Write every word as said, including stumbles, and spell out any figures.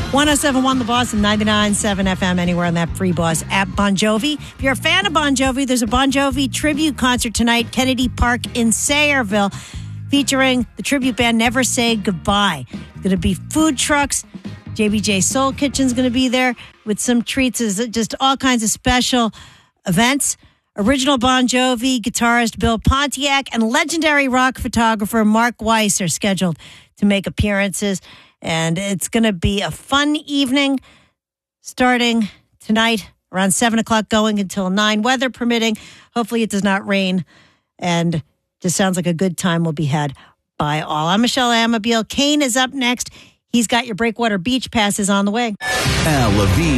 one oh seven point one The Boss and ninety-nine point seven F M anywhere on that free Boss app. Bon Jovi. If you're a fan of Bon Jovi, there's a Bon Jovi tribute concert tonight, Kennedy Park in Sayreville, featuring the tribute band Never Say Goodbye. Going to be food trucks. J B J Soul Kitchen's going to be there with some treats. There's just all kinds of special events. Original Bon Jovi guitarist Bill Pontiac and legendary rock photographer Mark Weiss are scheduled to make appearances. And it's going to be a fun evening starting tonight around seven o'clock going until nine, weather permitting. Hopefully it does not rain. And just sounds like a good time will be had by all. I'm Michelle Amabile. Kane is up next. He's got your Breakwater Beach passes on the way. Al Levine.